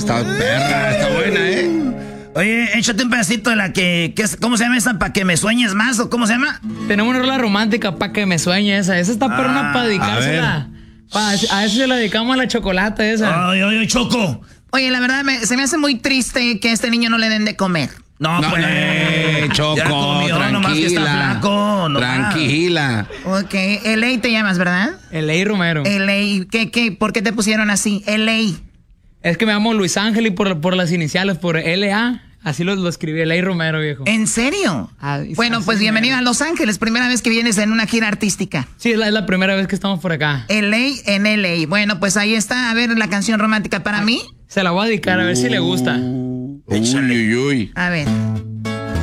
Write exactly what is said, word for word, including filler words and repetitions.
está perra, está buena, ¿eh? Oye, échate un pedacito de la que, que ¿cómo se llama esa? ¿Para que me sueñes más o cómo se llama? Tenemos una rola romántica para que me sueñe esa. Esa está Ah, perrona para dedicársela. Pa, a eso se la dedicamos a la chocolate esa. Ay, ay, ay, Choco. Oye, la verdad, me, se me hace muy triste que a este niño no le den de comer. No, No, pues. eh, Choco, ya comió, nomás que está tranquila. flaco. No Tranquila. Ok, L A te llamas, ¿verdad? L A Romero. L A, ¿qué, qué? ¿Por qué te pusieron así? L A. Es que me llamo Luis Ángel y por, por las iniciales, por L A. Así lo, lo escribí, L A Romero, viejo. ¿En serio? Ah, Bueno, pues bienvenido a Los Ángeles. Primera vez que vienes en una gira artística. Sí, es la, es la primera vez que estamos por acá. L A en L A. Bueno, pues ahí está. A ver, la canción romántica para mí. Se la voy a dedicar a ver si le gusta. Uy, uy, uy. A ver.